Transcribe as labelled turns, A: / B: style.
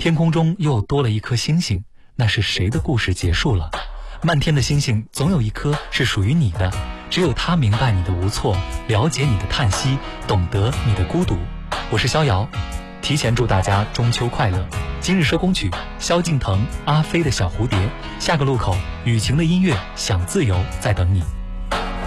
A: 天空中又多了一颗星星，那是谁的故事结束了？漫天的星星，总有一颗是属于你的，只有他明白你的无措，了解你的叹息，懂得你的孤独。我是逍遥，提前祝大家中秋快乐。今日收工曲，萧敬腾、阿飞的小蝴蝶。下个路口，雨晴的音乐，想自由，在等你。